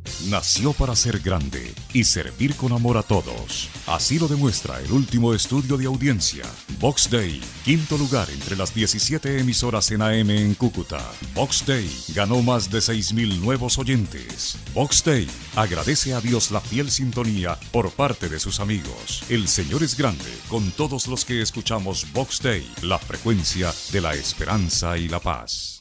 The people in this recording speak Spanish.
nació para ser grande y servir con amor a todos. Así lo demuestra el último estudio de audiencia. Vox Day, quinto lugar entre las 17 emisoras en AM en Cúcuta. Vox Day ganó más de 6.000 nuevos oyentes. Vox Day agradece a Dios la fiel sintonía por parte de sus amigos. El Señor es grande con todos los que escuchamos Vox Day, la frecuencia de la esperanza y la paz.